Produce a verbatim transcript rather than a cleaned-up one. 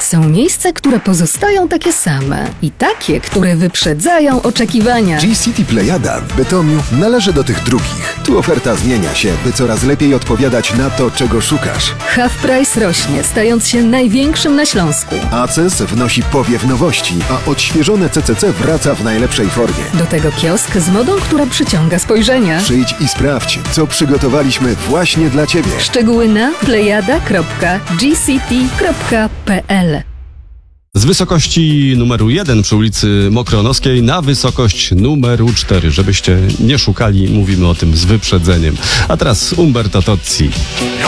Są miejsca, które pozostają takie same i takie, które wyprzedzają oczekiwania. G-City Plejada w Bytomiu należy do tych drugich. Tu oferta zmienia się, by coraz lepiej odpowiadać na to, czego szukasz. Half Price rośnie, stając się największym na Śląsku. Aces wnosi powiew nowości, a odświeżone C C C wraca w najlepszej formie. Do tego kiosk z modą, która przyciąga spojrzenia. Przyjdź i sprawdź, co przygotowaliśmy właśnie dla Ciebie. Szczegóły na plejada kropka g c t kropka p l. Z wysokości numeru jeden przy ulicy Mokronowskiej na wysokość numeru cztery. Żebyście nie szukali, mówimy o tym z wyprzedzeniem. A teraz Umberto Tozzi.